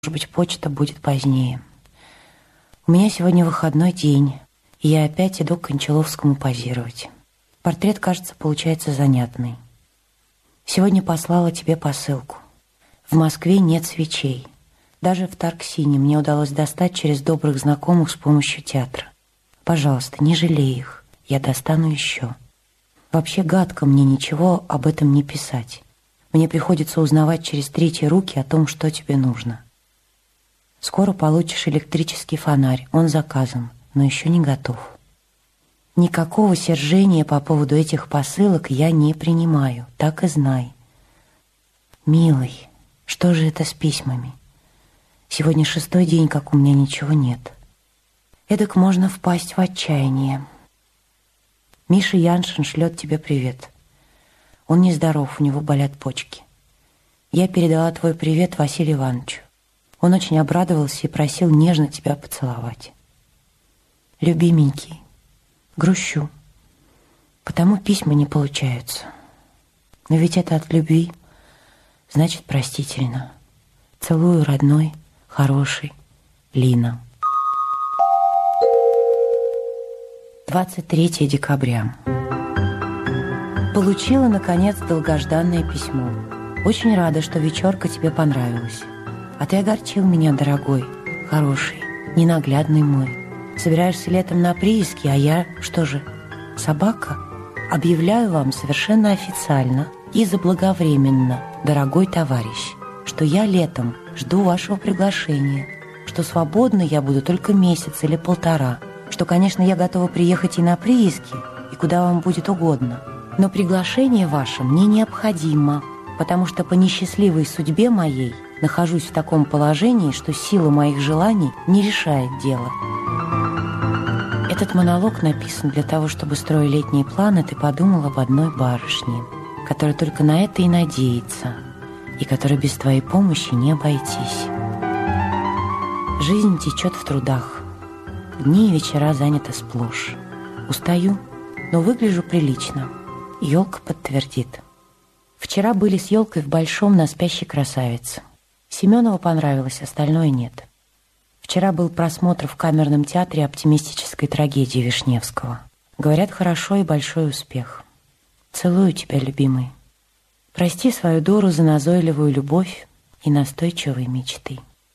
Может быть, почта будет позднее. У меня сегодня выходной день, и я опять иду к Кончаловскому позировать. Портрет, кажется, получается занятный. Сегодня послала тебе посылку. В Москве нет свечей. Даже в Тарксине мне удалось достать через добрых знакомых с помощью театра. Пожалуйста, не жалей их, я достану еще. Вообще гадко мне ничего об этом не писать. Мне приходится узнавать через третьи руки о том, что тебе нужно. Скоро получишь электрический фонарь, он заказан, но еще не готов. Никакого сержения по поводу этих посылок я не принимаю, так и знай. Милый, что же это с письмами? Сегодня 6-й день, как у меня ничего нет. Эдак можно впасть в отчаяние. Миша Яншин шлет тебе привет. Он нездоров, у него болят почки. Я передала твой привет Василию Ивановичу. Он очень обрадовался и просил нежно тебя поцеловать. Любименький, грущу, потому письма не получаются. Но ведь это от любви, значит, простительно. Целую, родной, хороший, Лина. 23 декабря. Получила, наконец, долгожданное письмо. Очень рада, что вечерка тебе понравилась. А ты огорчил меня, дорогой, хороший, ненаглядный мой. Собираешься летом на прииски, а я, что же, собака? Объявляю вам совершенно официально и заблаговременно, дорогой товарищ, что я летом жду вашего приглашения, что свободна я буду только месяц или полтора, что, конечно, я готова приехать и на прииски, и куда вам будет угодно. Но приглашение ваше мне необходимо, потому что по несчастливой судьбе моей нахожусь в таком положении, что сила моих желаний не решает дело. Этот монолог написан для того, чтобы, строя летние планы, ты подумал об одной барышне, которая только на это и надеется, и которой без твоей помощи не обойтись. Жизнь течет в трудах. Дни и вечера заняты сплошь. Устаю, но выгляжу прилично. Ёлка подтвердит. Вчера были с Ёлкой в Большом на «Спящей красавице». Семенову понравилось, остальное нет. Вчера был просмотр в камерном театре оптимистической трагедии Вишневского. Говорят, хорошо и большой успех. Целую тебя, любимый. Прости свою дуру за назойливую любовь и настойчивые мечты.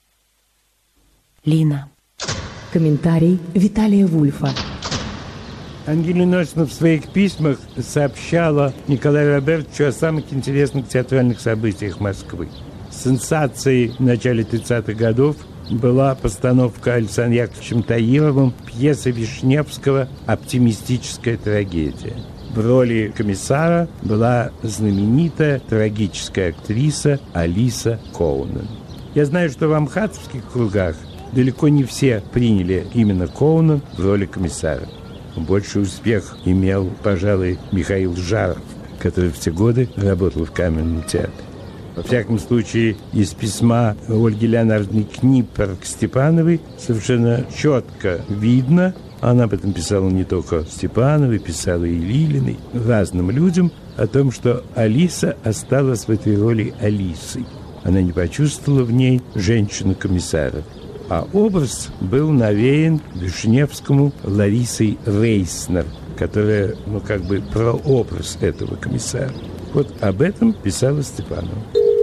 Лина. Комментарий Виталия Вульфа. Ангелина Ильинична в своих письмах сообщала Николаю Робертовичу о самых интересных театральных событиях Москвы. Сенсацией в начале 30-х годов была постановка Александром Яковлевичем Таировым пьесы Вишневского «Оптимистическая трагедия». В роли комиссара была знаменитая трагическая актриса Алиса Коунен. Я знаю, что в амхатовских кругах далеко не все приняли именно Коунен в роли комиссара. Больший успех имел, пожалуй, Михаил Жаров, который в те годы работал в камерном театре. Во всяком случае, из письма Ольги Леонардовны Книпер к Степановой совершенно четко видно, она об этом писала не только Степановой, писала и Лилиной, разным людям, о том, что Алиса осталась в этой роли Алисой. Она не почувствовала в ней женщину-комиссара. А образ был навеян Вишневскому Ларисой Рейснер, которая, прообраз этого комиссара. Вот об этом писала Степанова.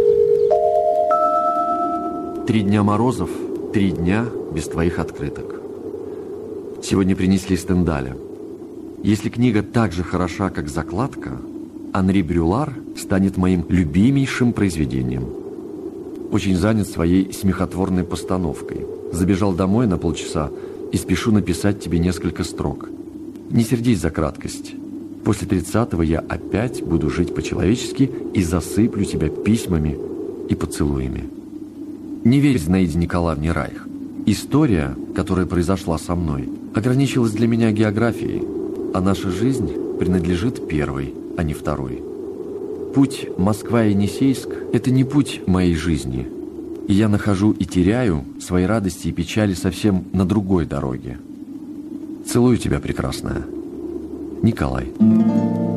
3 дня морозов, 3 дня без твоих открыток. Сегодня принесли Стендаля. Если книга так же хороша, как закладка, Анри Брюлар станет моим любимейшим произведением. Очень занят своей смехотворной постановкой. Забежал домой на полчаса и спешу написать тебе несколько строк. Не сердись за краткость. После 30-го я опять буду жить по-человечески и засыплю тебя письмами и поцелуями. Не верь Зинаиде Николаевне Райх. История, которая произошла со мной, ограничилась для меня географией, а наша жизнь принадлежит первой, а не второй. Путь Москва-Енисейск – это не путь моей жизни, и я нахожу и теряю свои радости и печали совсем на другой дороге. Целую тебя, прекрасная. Николай.